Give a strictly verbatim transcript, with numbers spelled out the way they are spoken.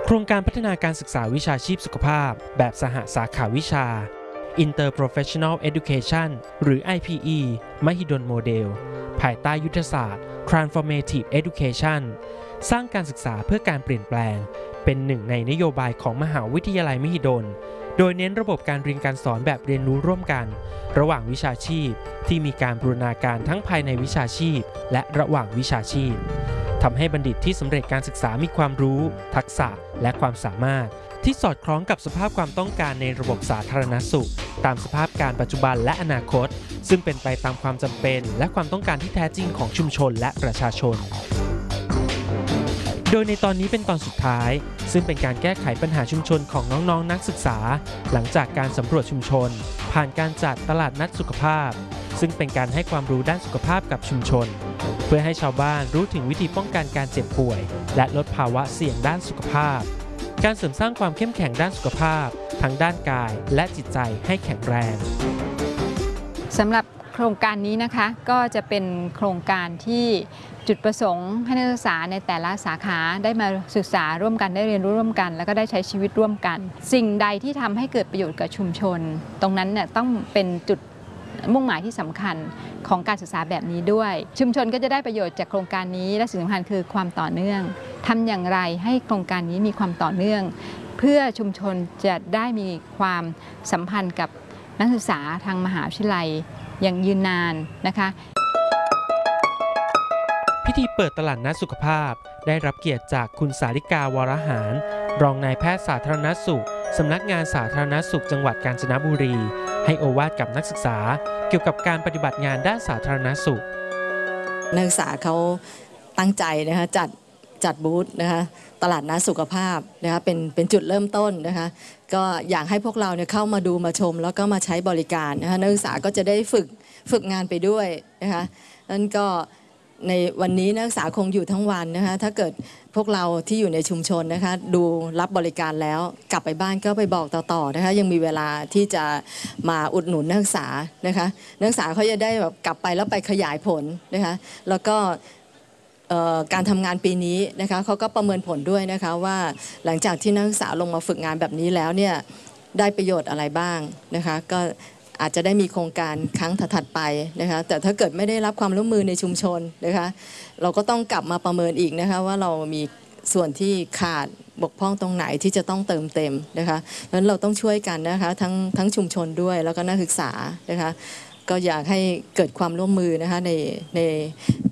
โครงการพัฒนาการศึกษาวิชาชีพสุขภาพแบบสหสาขาวิชา Interprofessional Education หรือ ไอ พี อี มหิดลโมเดลภายใต้ยุทธศาสตร์ Transformative Education สร้างการศึกษาเพื่อการเปลี่ยนแปลงเป็นหนึ่งในนโยบายของมหาวิทยาลัยมหิดลโดยเน้นระบบการเรียนการสอนแบบเรียนรู้ร่วมกันระหว่างวิชาชีพที่มีการบูรณาการทั้งภายในวิชาชีพและระหว่างวิชาชีพทำให้บัณฑิตที่สำเร็จการศึกษามีความรู้ทักษะและความสามารถที่สอดคล้องกับสภาพความต้องการในระบบสาธารณสุขตามสภาพการปัจจุบันและอนาคตซึ่งเป็นไปตามความจำเป็นและความต้องการที่แท้จริงของชุมชนและประชาชนโดยในตอนนี้เป็นตอนสุดท้ายซึ่งเป็นการแก้ไขปัญหาชุมชนของน้องๆ น, นักศึกษาหลังจากการสำรวจชุมชนผ่านการจัดตลาดนัดสุขภาพซึ่งเป็นการให้ความรู้ด้านสุขภาพกับชุมชนเพื่อให้ชาวบ้านรู้ถึงวิธีป้องกันการเจ็บป่วยและลดภาวะเสี่ยงด้านสุขภาพการเสริมสร้างความเข้มแข็งด้านสุขภาพทั้งด้านกายและจิตใจให้แข็งแรงสำหรับโครงการนี้นะคะก็จะเป็นโครงการที่จุดประสงค์ให้นักศึกษาในแต่ละสาขาได้มาศึกษาร่วมกันได้เรียนรู้ร่วมกันแล้วก็ได้ใช้ชีวิตร่วมกันสิ่งใดที่ทำให้เกิดประโยชน์กับชุมชนตรงนั้นเนี่ยต้องเป็นจุดมุ่งหมายที่สำคัญของการศึกษาแบบนี้ด้วยชุมชนก็จะได้ประโยชน์จากโครงการนี้และสิ่งสำคัญคือความต่อเนื่องทำอย่างไรให้โครงการนี้มีความต่อเนื่องเพื่อชุมชนจะได้มีความสัมพันธ์กับนักศึกษาทางมหาวิทยาลัยอย่างยืนนานนะคะพิธีเปิดตลาดนัดสุขภาพได้รับเกียรติจากคุณสาริกาวรหารรองนายแพทย์สาธารณสุขสำนักงานสาธารณสุขจังหวัดกาญจนบุรีให้โอวาทกับนักศึกษาเกี่ยวกับการปฏิบัติงานด้านสาธารณสุขนักศึกษาเขาตั้งใจนะคะจัดจัดบูธนะคะตลาดนัดสุขภาพนะคะเป็นเป็นจุดเริ่มต้นนะคะก็อยากให้พวกเราเนี่ยเข้ามาดูมาชมแล้วก็มาใช้บริการนะคะนักศึกษาก็จะได้ฝึกฝึกงานไปด้วยนะคะนั่นก็ในวันนี้นักศึกษาคงอยู่ทั้งวันนะคะถ้าเกิดพวกเราที่อยู่ในชุมชนนะคะดูรับบริการแล้วกลับไปบ้านก็ไปบอกต่อๆนะคะยังมีเวลาที่จะมาอุดหนุนนักศึกษานะคะนักศึกษาเขาจะได้แบบกลับไปแล้วไปขยายผลนะคะแล้วก็การทำงานปีนี้นะคะเขาก็ประเมินผลด้วยนะคะว่าหลังจากที่นักศึกษาลงมาฝึกงานแบบนี้แล้วเนี่ยได้ประโยชน์อะไรบ้างนะคะก็อาจจะได้มีโครงการครั้งถัดไปนะคะแต่ถ้าเกิดไม่ได้รับความร่วมมือในชุมชนนะคะเราก็ต้องกลับมาประเมินอีกนะคะว่าเรามีส่วนที่ขาดบกพร่องตรงไหนที่จะต้องเติมเต็มนะคะเพราะฉะนั้นเราต้องช่วยกันนะคะทั้งทั้งชุมชนด้วยแล้วก็นักศึกษานะคะก็อยากให้เกิดความร่วมมือนะคะในใน